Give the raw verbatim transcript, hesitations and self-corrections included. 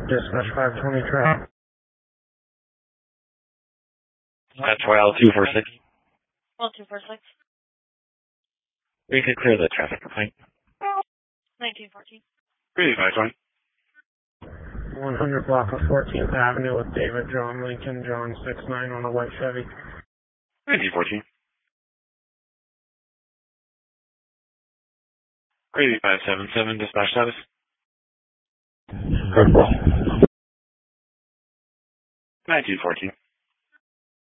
Dispatch five twenty traffic. That's L two four six. L two four six. We could clear the traffic complaint. nineteen fourteen. Greedy five twenty. one hundred block of fourteenth Avenue with David John Lincoln, John six nine on a white Chevy. nineteen fourteen. Greedy five seven seven, dispatch status. nineteen fourteen.